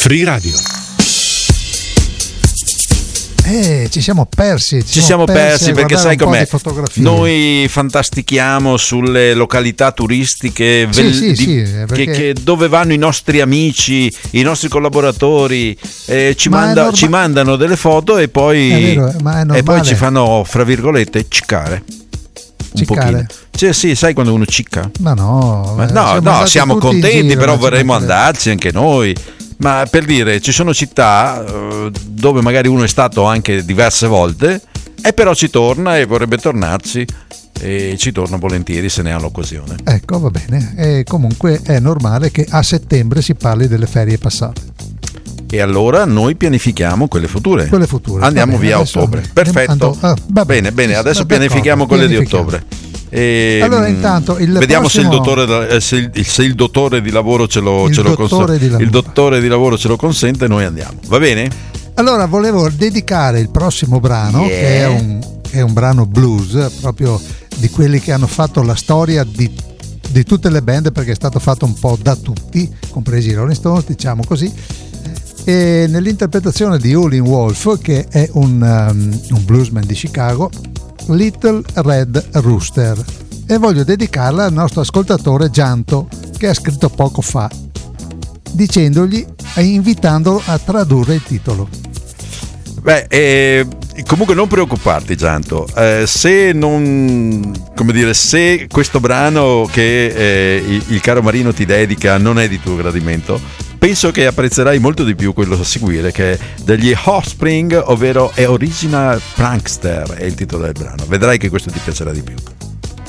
Free Radio. Ci siamo persi perché sai com'è, noi fantastichiamo sulle località turistiche dove vanno i nostri amici, i nostri collaboratori, ci mandano delle foto e poi ci fanno, fra virgolette, ciccare un pochino. Cioè, sì, sai quando uno cicca? Ma no, siamo contenti, però vorremmo andarci anche noi. Ma per dire, ci sono città dove magari uno è stato anche diverse volte e però ci torna e vorrebbe tornarci, e ci torna volentieri se ne ha l'occasione. Ecco, va bene. E comunque è normale che a settembre si parli delle ferie passate. E allora noi pianifichiamo quelle future. Andiamo via a ottobre. Perfetto. Bene, adesso pianifichiamo quelle di ottobre. Allora intanto vediamo se il dottore di lavoro ce lo consente, noi andiamo, va bene? Allora volevo dedicare il prossimo brano, che è un brano blues, proprio di quelli che hanno fatto la storia di tutte le band, perché è stato fatto un po' da tutti, compresi i Rolling Stones, diciamo così, e nell'interpretazione di Howlin' Wolf, che è un bluesman di Chicago, Little Red Rooster, e voglio dedicarla al nostro ascoltatore Gianto, che ha scritto poco fa, dicendogli e invitandolo a tradurre il titolo. Comunque non preoccuparti Gianto, se questo brano che il caro Marino ti dedica non è di tuo gradimento, penso che apprezzerai molto di più quello a seguire, che è degli Offspring, ovvero è Original Prankster, è il titolo del brano. Vedrai che questo ti piacerà di più.